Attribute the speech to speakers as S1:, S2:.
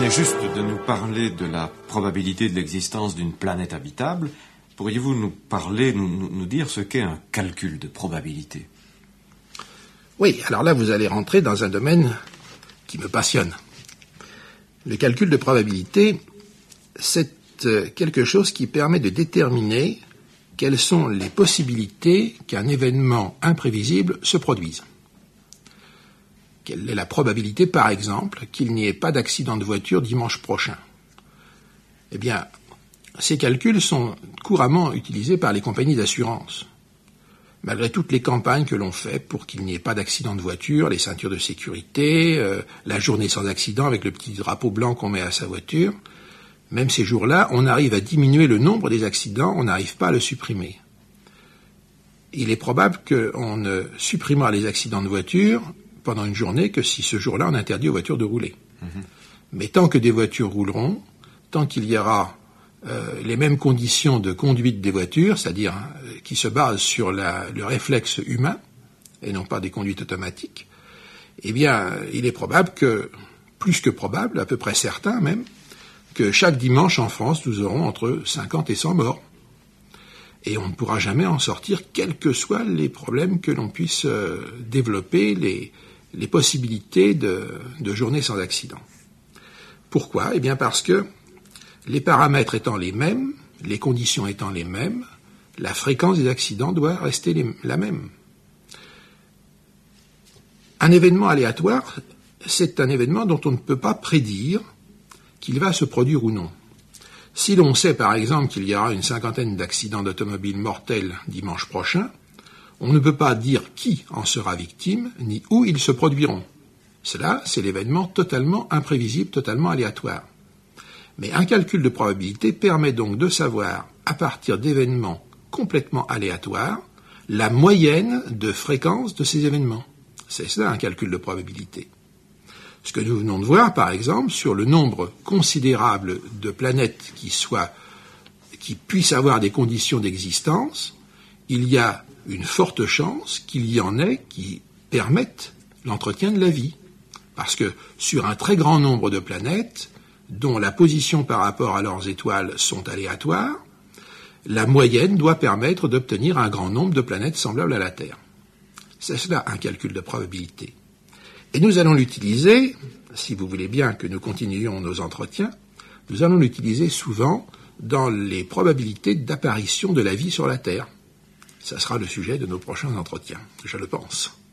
S1: venez juste de nous parler de la probabilité de l'existence d'une planète habitable. Pourriez-vous nous parler, nous dire ce qu'est un calcul de probabilité?
S2: Oui, alors là, vous allez rentrer dans un domaine qui me passionne. Le calcul de probabilité, c'est quelque chose qui permet de déterminer quelles sont les possibilités qu'un événement imprévisible se produise. Quelle est la probabilité, par exemple, qu'il n'y ait pas d'accident de voiture dimanche prochain? Eh bien, ces calculs sont couramment utilisés par les compagnies d'assurance. Malgré toutes les campagnes que l'on fait pour qu'il n'y ait pas d'accident de voiture, les ceintures de sécurité, la journée sans accident avec le petit drapeau blanc qu'on met à sa voiture, même ces jours-là, on arrive à diminuer le nombre des accidents, on n'arrive pas à le supprimer. Il est probable qu'on ne supprimera les accidents de voiture pendant une journée que si ce jour-là on interdit aux voitures de rouler. Mais tant que des voitures rouleront, tant qu'il y aura les mêmes conditions de conduite des voitures, c'est-à-dire qui se basent sur le réflexe humain et non pas des conduites automatiques, eh bien, il est probable que, plus que probable, à peu près certain même, que chaque dimanche en France, nous aurons entre 50 et 100 morts. Et on ne pourra jamais en sortir, quels que soient les problèmes que l'on puisse développer, les possibilités de journées sans accident. Pourquoi? Eh bien parce que les paramètres étant les mêmes, les conditions étant les mêmes, la fréquence des accidents doit rester la même. Un événement aléatoire, c'est un événement dont on ne peut pas prédire qu'il va se produire ou non. Si l'on sait par exemple qu'il y aura une 50aine d'accidents d'automobile mortels dimanche prochain, on ne peut pas dire qui en sera victime, ni où ils se produiront. Cela, c'est l'événement totalement imprévisible, totalement aléatoire. Mais un calcul de probabilité permet donc de savoir, à partir d'événements complètement aléatoires, la moyenne de fréquence de ces événements. C'est cela un calcul de probabilité. Ce que nous venons de voir, par exemple, sur le nombre considérable de planètes qui puissent avoir des conditions d'existence, il y a une forte chance qu'il y en ait qui permettent l'entretien de la vie. Parce que sur un très grand nombre de planètes, dont la position par rapport à leurs étoiles sont aléatoires, la moyenne doit permettre d'obtenir un grand nombre de planètes semblables à la Terre. C'est cela un calcul de probabilité. Et nous allons l'utiliser, si vous voulez bien que nous continuions nos entretiens, nous allons l'utiliser souvent dans les probabilités d'apparition de la vie sur la Terre. Ça sera le sujet de nos prochains entretiens, je le pense.